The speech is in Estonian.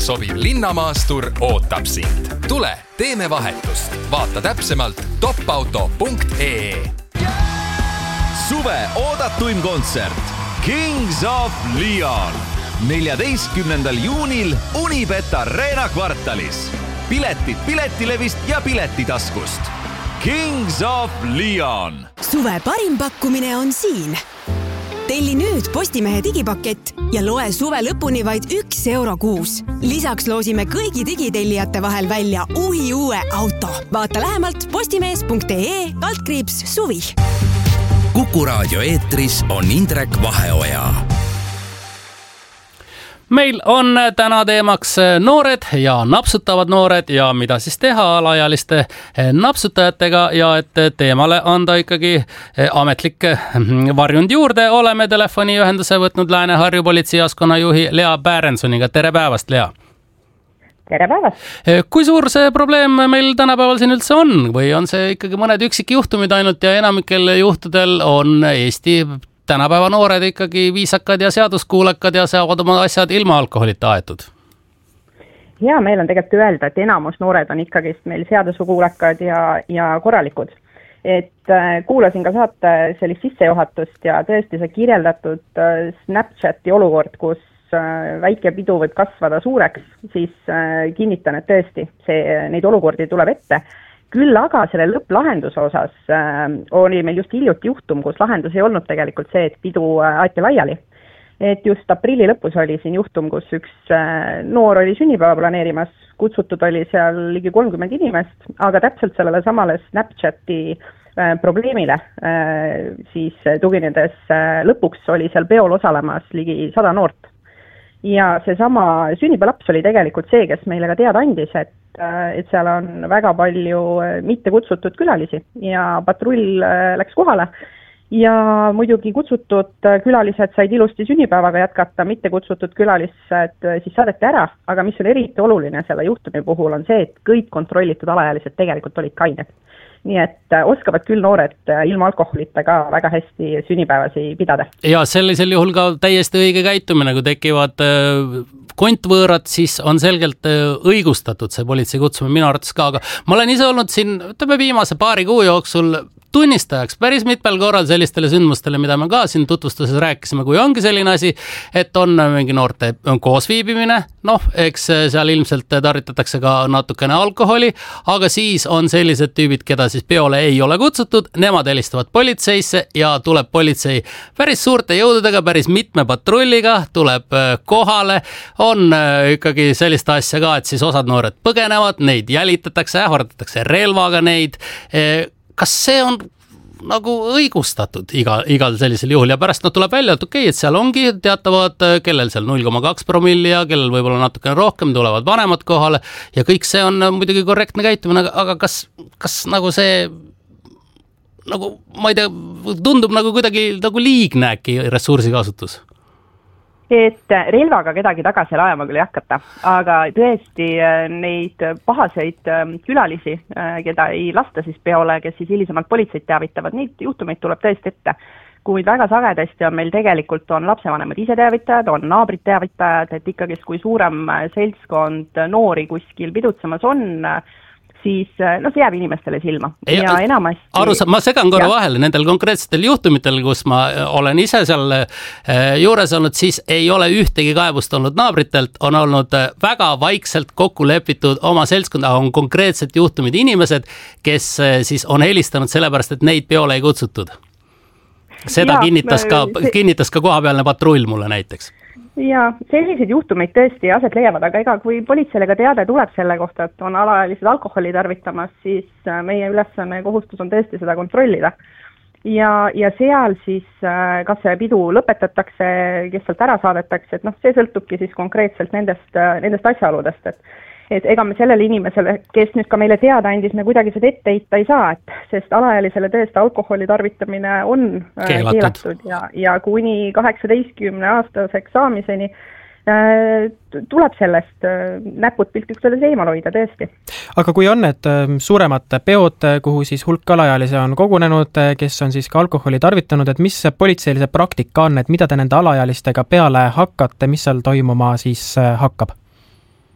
sobiv linnamaastur ootab sind. Tule, teeme vahetust. Vaata täpsemalt topauto.ee. Suve oodatuim kontsert Kings of Leon 14. juunil Unibet Arena kvartalis. Piletid Piletilevist ja Piletitaskust. Kings of Leon. Suve parim pakkumine on siin. Telli nüüd Postimehe digipakett ja loe suve lõpuni vaid €1 kuus. Lisaks loosime kõigi digitellijate vahel välja uue auto. Vaata lähemalt postimees.ee/suvi. Kuku Raadio eetris on Indrek Vaheoja. Meil on täna teemaks noored ja napsutavad noored ja mida siis teha alaealiste napsutajatega ja et teemale anda ikkagi ametlik varjund juurde, oleme telefoniühenduse võtnud Lääne-Harju politseijaoskonna juhi Lea Bärensoniga. Tere päevast, Lea! Tere päevast! Kui suur see probleem meil tänapäeval siin üldse on või on see ikkagi mõned üksik juhtumid ainult ja enamikel juhtudel on Eesti tänapäeva noored ikkagi viisakad ja seaduskuulekad ja saavad oma asjad ilma alkoholita aetud? Ja meil on tegelikult öelda, et enamus noored on ikkagi meil seaduskuulekad ja korralikud. Et kuulasin ka saate sellist sissejuhatust ja tõesti see kirjeldatud Snapchati olukord, kus väike pidu võib kasvada suureks, siis kinnitan, et tõesti neid olukordi tuleb ette. Küll aga selle lõpplahenduse osas oli meil just hiljuti juhtum, kus lahendus ei olnud tegelikult see, et pidu aeti laiali. Et just aprilli lõpus oli siin juhtum, kus üks noor oli sünnipäeva planeerimas, kutsutud oli seal ligi 30 inimest, aga täpselt sellele samale Snapchati probleemile siis tuginedes lõpuks oli seal peol osalemas ligi 100 noort. Ja seesama sünnipäevalaps oli tegelikult see, kes meile ka teada andis, et seal on väga palju mitte kutsutud külalisi ja patrull läks kohale ja muidugi kutsutud külalised said ilusti sünnipäevaga jätkata, mitte kutsutud külalised siis saadeti ära, aga mis on eriti oluline selle juhtumi puhul on see, et kõik kontrollitud alaealised tegelikult olid kained. Nii et oskavad küll noored ilma alkoholita ka väga hästi sünnipäevasi pidada. Ja sellisel juhul ka täiesti õige käitumine, kui tekivad kontvõõrad, siis on selgelt õigustatud see politsei kutsumine minu arvates ka, aga ma olen ise olnud siin viimase paari kuu jooksul tunnistajaks päris mitmel korral sellistele sündmustele, mida me ka siin tutvustuses rääkisime, kui ongi selline asi, et on mingi noorte koosviibimine, eks seal ilmselt tarvitatakse ka natukene alkoholi, aga siis on sellised tüübid, keda siis peole ei ole kutsutud, nemad helistavad politseisse ja tuleb politsei päris suurte jõududega, päris mitme patrulliga, tuleb kohale, on ikkagi sellist asja ka, et siis osad noored põgenevad, neid jälitatakse, ähvardatakse relvaga neid. Kas see on nagu õigustatud igal sellisel juhul ja pärast tuleb välja, et okei, et seal ongi teatavad, kellel seal 0,2 promilli ja kellel võib-olla natukene rohkem, tulevad vanemad kohale ja kõik see on muidugi korrektne käitumine, aga kas nagu see nagu, ma ei tea, tundub nagu kuidagi nagu liigne äkki ressursikasutus? Et relvaga kedagi tagasi ajama küll ei hakata, aga tõesti neid pahaseid külalisi, keda ei lasta siis peole, kes siis hilisemalt politseid teavitavad, neid juhtumeid tuleb tõesti ette. Kuid väga sagedasti on meil tegelikult on lapsevanemad ise teavitajad, on naabrid teavitajad, et ikkagi kui suurem seltskond noori kuskil pidutsemas on, siis see jääb inimestele silma. Ja enamasti... Ma segan korra vahele nendel konkreetsetel juhtumitel, kus ma olen ise seal juures olnud, siis ei ole ühtegi kaebust olnud naabritelt, on olnud väga vaikselt kokku lepitud oma seltskond, aga on konkreetselt juhtumid inimesed, kes siis on helistanud sellepärast, et neid peole ei kutsutud. Seda kinnitas ka kohapealne patrull mulle näiteks. Ja sellised juhtumeid tõesti aset leiavad, aga kui politseile ka teade tuleb selle kohta, et on alaealised alkoholi tarvitamas, siis meie ülesanne ja kohustus on tõesti seda kontrollida. Ja seal siis kas see pidu lõpetatakse, kes sealt ära saadetakse, et see sõltubki siis konkreetselt nendest asjaoludest, et ega me sellele inimesele, kes nüüd ka meile teada andis, me kuidagi seda ette heita ei saa, sest alaealisele tõesti alkoholi tarvitamine on keelatud ja kuni 18-aastaseks saamiseni tuleb sellest näpud piltlikult eemal hoida tõesti. Aga kui on need suuremad peod, kuhu siis hulk alaealisi on kogunenud, kes on siis ka alkoholi tarvitanud, et mis politseilise praktika on, et mida te nende alaealistega peale hakkate, mis seal toimuma siis hakkab?